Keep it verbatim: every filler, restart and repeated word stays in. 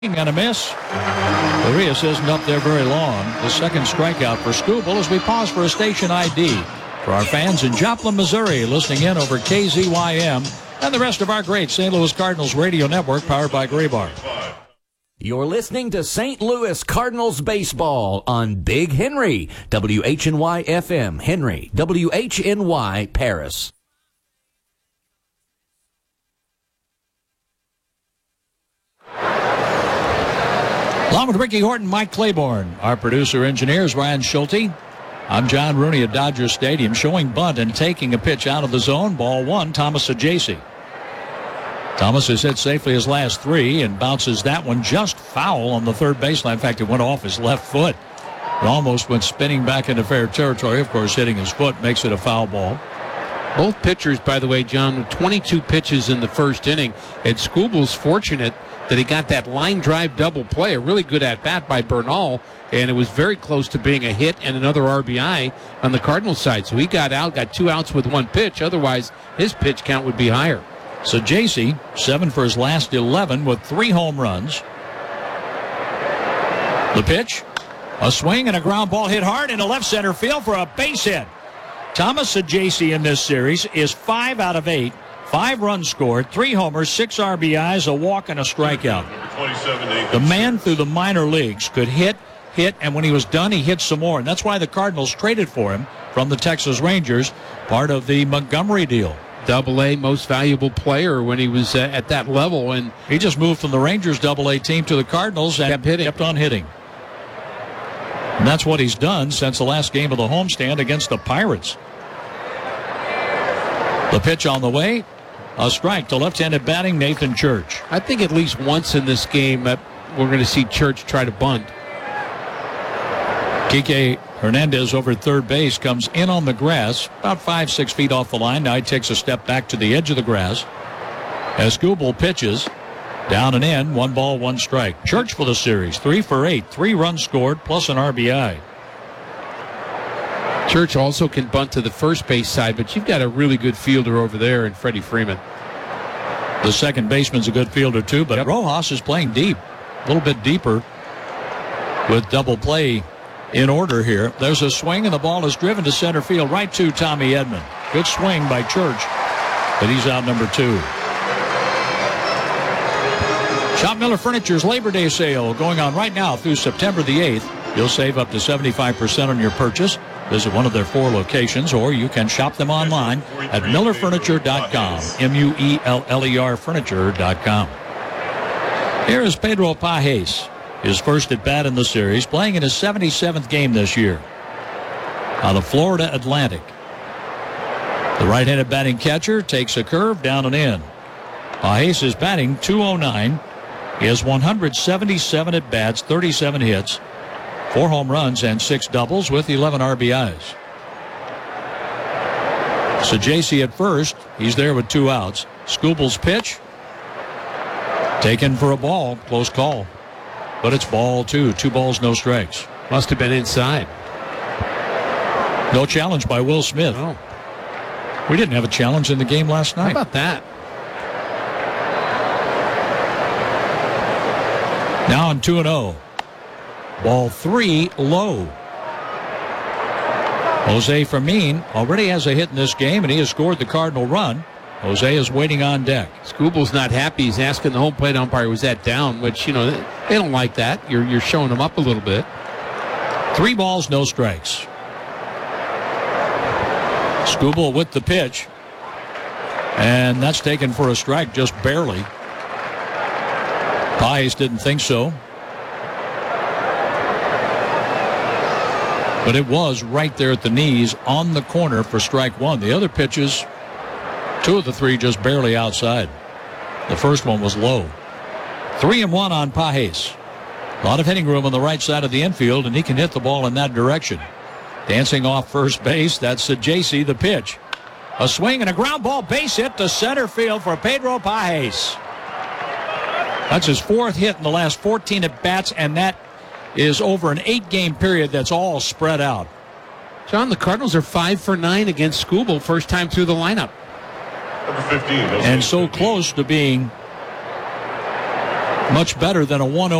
And a miss. Arias isn't up there very long. The second strikeout for Skubal as we pause for a station I D. For our fans in Joplin, Missouri, listening in over K Z Y M and the rest of our great Saint Louis Cardinals radio network powered by Graybar. You're listening to Saint Louis Cardinals baseball on Big Henry, W H N Y F M, Henry, W H N Y, Paris. Along with Ricky Horton, Mike Claiborne. Our producer engineer is Ryan Schulte. I'm John Rooney at Dodger Stadium, showing bunt and taking a pitch out of the zone. Ball one, Thomas Ajacey. Thomas has hit safely his last three and bounces that one just foul on the third baseline. In fact, it went off his left foot. It almost went spinning back into fair territory. Of course, hitting his foot makes it a foul ball. Both pitchers, by the way, John, with twenty-two pitches in the first inning. And Skubal's fortunate that he got that line drive double play, a really good at-bat by Bernal, and it was very close to being a hit and another R B I on the Cardinals side. So he got out, got two outs with one pitch. Otherwise, his pitch count would be higher. So Ajacey, seven for his last eleven with three home runs. The pitch, a swing and a ground ball hit hard into left center field for a base hit. Thomas Ajacey in this series is five out of eight. Five runs scored, three homers, six R B Is, a walk, and a strikeout. The man through the minor leagues could hit, hit, and when he was done, he hit some more. And that's why the Cardinals traded for him from the Texas Rangers, part of the Montgomery deal. Double A most valuable player when he was uh, at that level. And he just moved from the Rangers Double A team to the Cardinals and kept, hitting. kept on hitting. And that's what he's done since the last game of the homestand against the Pirates. The pitch on the way. A strike to left-handed batting Nathan Church. I think at least once in this game uh, we're going to see Church try to bunt. Kike Hernandez over at third base comes in on the grass, about five, six feet off the line. Now he takes a step back to the edge of the grass. As Skubal pitches, down and in, one ball, one strike. Church for the series, three for eight, three runs scored, plus an R B I. Church also can bunt to the first base side, but you've got a really good fielder over there in Freddie Freeman. The second baseman's a good fielder too, but yep. Rojas is playing deep, a little bit deeper with double play in order here. There's a swing and the ball is driven to center field, right to Tommy Edman. Good swing by Church, but he's out number two. Shop Miller Furniture's Labor Day sale going on right now through September the eighth. You'll save up to seventy-five percent on your purchase. Visit one of their four locations, or you can shop them online at miller furniture dot com. M U E L L E R furniture dot com. Here is Pedro Pages, his first at bat in the series, playing in his seventy-seventh game this year on the Florida Atlantic. The right-handed batting catcher takes a curve down and in. Pages is batting two oh nine. He has one hundred seventy-seven at bats, thirty-seven hits, four home runs, and six doubles with eleven R B Is. So Ajacey at first. He's there with two outs. Skubal's pitch. Taken for a ball. Close call. But it's ball two. Two balls, no strikes. Must have been inside. No challenge by Will Smith. Oh. We didn't have a challenge in the game last night. How about that? Now on two and oh. Ball three, low. Jose Fermin already has a hit in this game, and he has scored the Cardinal run. Jose is waiting on deck. Skubal's not happy. He's asking the home plate umpire, was that down? Which, you know, they don't like that. You're, you're showing them up a little bit. Three balls, no strikes. Skubal with the pitch. And that's taken for a strike, just barely. Pages didn't think so. But it was right there at the knees on the corner for strike one. The other pitches, two of the three just barely outside. The first one was low. Three and one on Pages. A lot of hitting room on the right side of the infield, and he can hit the ball in that direction. Dancing off first base, that's Ajacey, the pitch. A swing and a ground ball base hit to center field for Pedro Pages. That's his fourth hit in the last fourteen at-bats, and that is over an eight-game period that's all spread out. John, the Cardinals are five for nine against Skubal, first time through the lineup. Number fifteen. And so close to being much better than a one oh